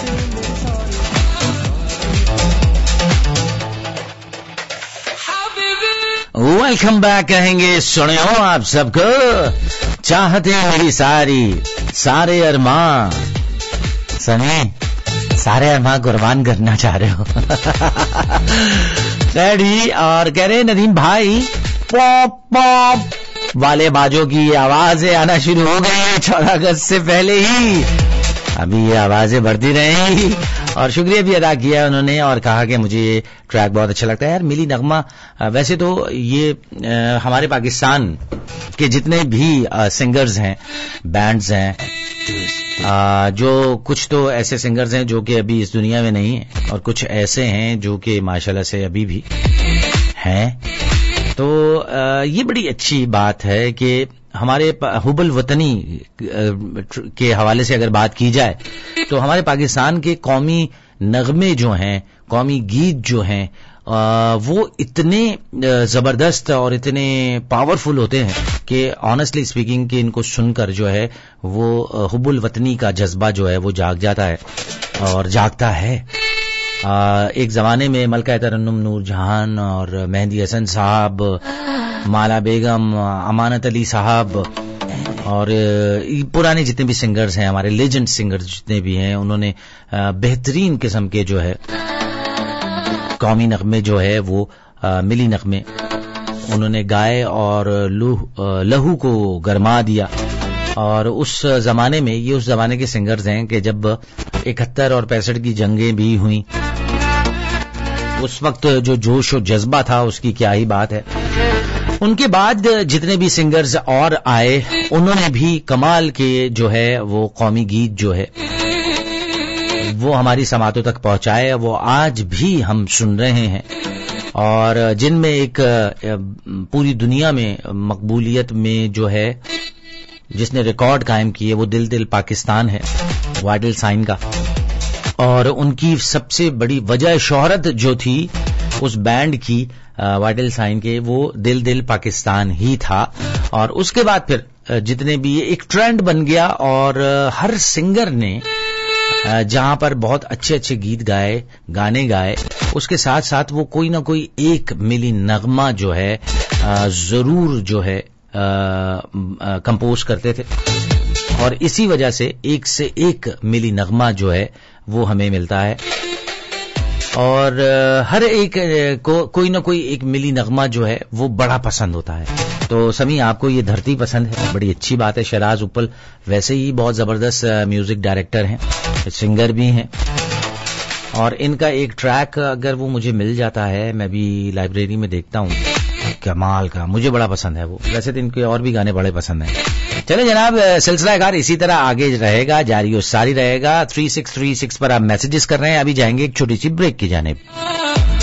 Welcome back कहेंगे सुने हो आप सबको, चाहते हैं मेरी सारे अरमान, सनी सारे अरमान कुर्बान करना चाह रहे हो। रेडी, और कह रहे नदीम भाई पॉप पॉप वाले बाजों की आवाजें आना शुरू हो गई है 14 अगस्त से पहले ही। अभी ये आवाजें बढ़ती रहेंगी, और शुक्रिया भी अदा किया उन्होंने और कहा कि मुझे ये ट्रैक बहुत अच्छा लगता है। यार मिली नगमा, वैसे तो ये हमारे पाकिस्तान के जितने भी सिंगर्स हैं, बैंड्स हैं, जो कुछ तो ऐसे सिंगर्स हैं जो कि अभी इस दुनिया में नहीं है, और कुछ ऐसे हैं जो कि माशाल्लाह से अभी भी हैं। तो ये बड़ी अच्छी बात है कि हमारे हुबल वतनी के हवाले से अगर बात की जाए तो हमारे पाकिस्तान के कौमी नगमे जो हैं, कौमी गीत जो हैं, वो इतने जबरदस्त और इतने पावरफुल होते हैं कि ऑनेस्टली स्पीकिंग कि इनको सुनकर जो है वो हुबुल वतनी का जज्बा जो है वो जाग जाता है और जागता है। एक जमाने में मलका तरन्नुम नूर जहान और मेहंदी हसन साहब, माला बेगम, अमानत अली साहब और पुराने जितने भी सिंगर्स हैं, हमारे लेजेंड सिंगर्स जितने भी हैं, उन्होंने बेहतरीन किस्म के जो है कौमी नगमे जो है वो मिली नगमे उन्होंने गाए और लहू को गरमा दिया। और उस जमाने में, ये उस जमाने के सिंगर्स हैं कि जब 71 और 65 की जंगें भी हुई, उस वक्त जो जोश और जज्बा था उसकी क्या ही बात है। उनके बाद जितने भी सिंगर्स और आए, उन्होंने भी कमाल के जो है वो कौमी गीत जो है वो हमारी समातों तक पहुंचाए, वो आज भी हम सुन रहे हैं, और जिनमें एक पूरी दुनिया में मकबूलियत में जो है जिसने रिकॉर्ड कायम किए वो दिल दिल पाकिस्तान है, वाइटल साइन का। और उनकी सबसे बड़ी वजह शोहरत जो थी उस बैंड की, वाइटल साइन के, वो दिल दिल पाकिस्तान ही था। और उसके बाद फिर जितने भी एक ट्रेंड बन गया, और हर सिंगर ने जहां पर बहुत अच्छे अच्छे गीत गाए, गाने गाए, उसके साथ साथ वो कोई ना कोई एक मिली नगमा जो है जरूर जो है कंपोज करते थे, और इसी वजह से एक से एक मिली नगमा जो है वो हमें मिलता है। और हर एक को कोई ना कोई एक मिली नगमा जो है वो बड़ा पसंद होता है। तो समी, आपको ये धरती पसंद है, बड़ी अच्छी बात है। शराज उपल वैसे ही बहुत जबरदस्त म्यूजिक डायरेक्टर हैं, सिंगर भी हैं, और इनका एक ट्रैक अगर वो मुझे मिल जाता है, मैं भी लाइब्रेरी में देखता हूँ, कमाल का, मुझे बड़ा पसंद है वो। वैसे तो इनके और भी गाने बड़े पसंद हैं। चले जनाब, सिलसिला कार इसी तरह आगे रहेगा, जारी और सारी रहेगा। 3636 पर आप मैसेजेस कर रहे हैं। अभी जाएंगे एक छोटी सी ब्रेक की जानिब।